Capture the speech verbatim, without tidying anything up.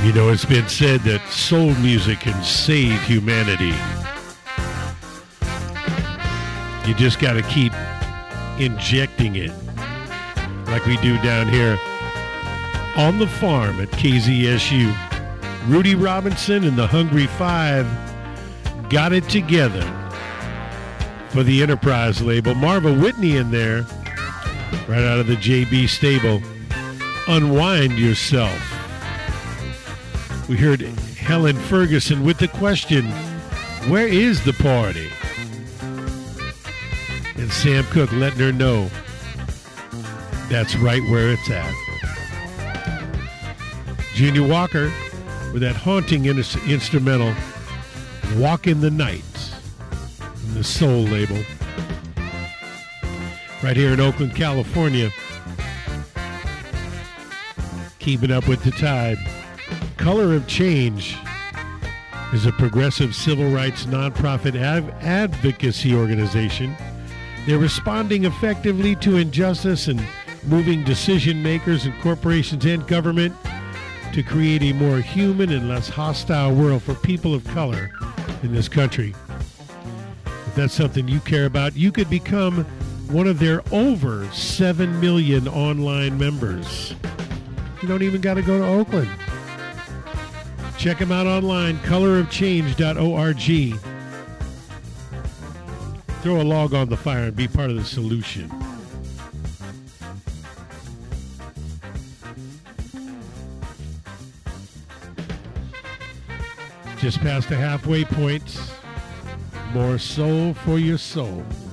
You know, it's been said that soul music can save humanity. You just got to keep injecting it like we do down here on the farm at K Z S U. Rudy Robinson and the Hungry Five got it together for the Enterprise label. Marva Whitney in there, right out of the J B stable. Unwind Yourself. We heard Helen Ferguson with the question, where is the party? And Sam Cooke letting her know that's right where it's at. Junior Walker with that haunting in- instrumental, Walk in the Night, from the Soul label. Right here in Oakland, California. Keeping up with the tide. Color of Change is a progressive civil rights nonprofit av- advocacy organization. They're responding effectively to injustice and moving decision makers and corporations and government to create a more human and less hostile world for people of color in this country. If that's something you care about, you could become one of their over seven million online members. You don't even got to go to Oakland. Check them out online, color of change dot org. Throw a log on the fire and be part of the solution. Just past the halfway point. More soul for your soul.